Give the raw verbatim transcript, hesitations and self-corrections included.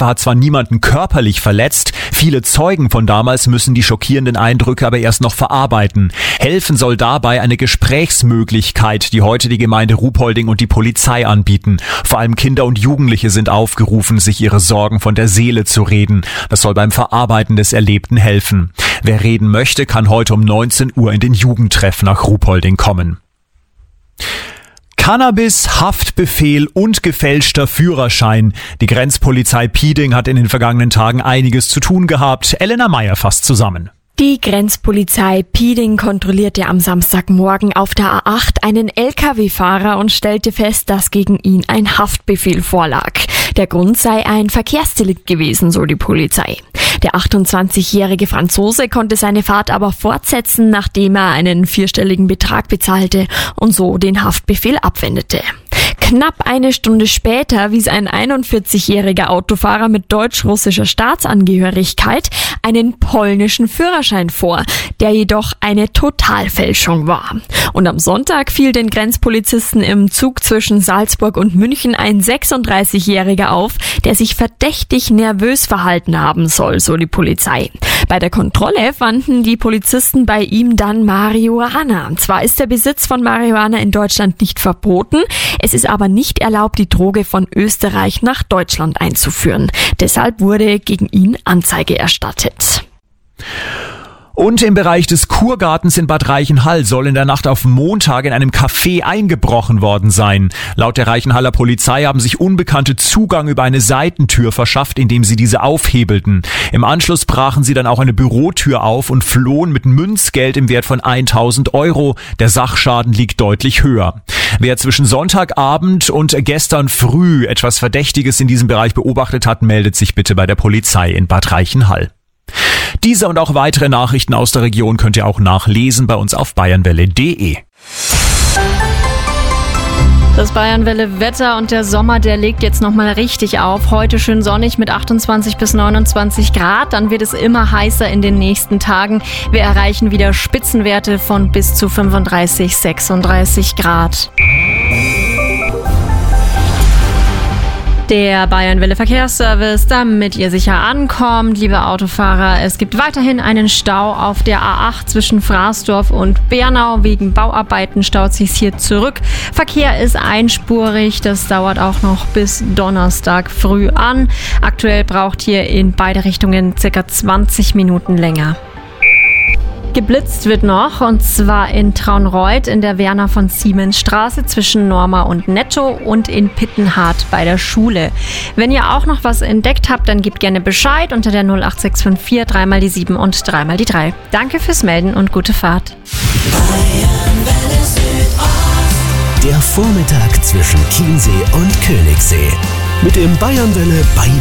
Opfer hat zwar niemanden körperlich verletzt, viele Zeugen von damals müssen die schockierenden Eindrücke aber erst noch verarbeiten. Helfen soll dabei eine Gesprächsmöglichkeit, die heute die Gemeinde Ruhpolding und die Polizei anbieten. Vor allem Kinder und Jugendliche sind aufgerufen, sich ihre Sorgen von der Seele zu reden. Das soll beim Verarbeiten des Erlebten helfen. Wer reden möchte, kann heute um neunzehn Uhr in den Jugendtreff nach Ruhpolding kommen. Cannabis, Haftbefehl und gefälschter Führerschein. Die Grenzpolizei Pieding hat in den vergangenen Tagen einiges zu tun gehabt. Elena Meyer fasst zusammen. Die Grenzpolizei Pieding kontrollierte am Samstagmorgen auf der A acht einen L K W-Fahrer und stellte fest, dass gegen ihn ein Haftbefehl vorlag. Der Grund sei ein Verkehrsdelikt gewesen, so die Polizei. Der achtundzwanzigjährige Franzose konnte seine Fahrt aber fortsetzen, nachdem er einen vierstelligen Betrag bezahlte und so den Haftbefehl abwendete. Knapp eine Stunde später wies ein einundvierzigjähriger Autofahrer mit deutsch-russischer Staatsangehörigkeit einen polnischen Führerschein vor, der jedoch eine Totalfälschung war. Und am Sonntag fiel den Grenzpolizisten im Zug zwischen Salzburg und München ein sechsunddreißigjähriger auf, der sich verdächtig nervös verhalten haben soll, so die Polizei. Bei der Kontrolle fanden die Polizisten bei ihm dann Marihuana. Zwar ist der Besitz von Marihuana in Deutschland nicht verboten, es ist aber nicht erlaubt, die Droge von Österreich nach Deutschland einzuführen. Deshalb wurde gegen ihn Anzeige erstattet. Und im Bereich des Kurgartens in Bad Reichenhall soll in der Nacht auf Montag in einem Café eingebrochen worden sein. Laut der Reichenhaller Polizei haben sich Unbekannte Zugang über eine Seitentür verschafft, indem sie diese aufhebelten. Im Anschluss brachen sie dann auch eine Bürotür auf und flohen mit Münzgeld im Wert von tausend Euro. Der Sachschaden liegt deutlich höher. Wer zwischen Sonntagabend und gestern früh etwas Verdächtiges in diesem Bereich beobachtet hat, meldet sich bitte bei der Polizei in Bad Reichenhall. Diese und auch weitere Nachrichten aus der Region könnt ihr auch nachlesen bei uns auf bayernwelle punkt de. Das Bayernwelle-Wetter und der Sommer, der legt jetzt nochmal richtig auf. Heute schön sonnig mit achtundzwanzig bis neunundzwanzig Grad. Dann wird es immer heißer in den nächsten Tagen. Wir erreichen wieder Spitzenwerte von bis zu fünfunddreißig, sechsunddreißig Grad. Der Bayernwelle Verkehrsservice, damit ihr sicher ankommt, liebe Autofahrer. Es gibt weiterhin einen Stau auf der A acht zwischen Fraßdorf und Bernau. Wegen Bauarbeiten staut sich's hier zurück. Verkehr ist einspurig. Das dauert auch noch bis Donnerstag früh an. Aktuell braucht hier in beide Richtungen circa zwanzig Minuten länger. Geblitzt wird noch, und zwar in Traunreut in der Werner von Siemens Straße zwischen Norma und Netto und in Pittenhardt bei der Schule. Wenn ihr auch noch was entdeckt habt, dann gebt gerne Bescheid unter der null acht sechs fünf vier drei mal die sieben und drei mal die drei. Danke fürs Melden und gute Fahrt. Der Vormittag zwischen Chiemsee und Königssee. Mit dem Bayernwelle bei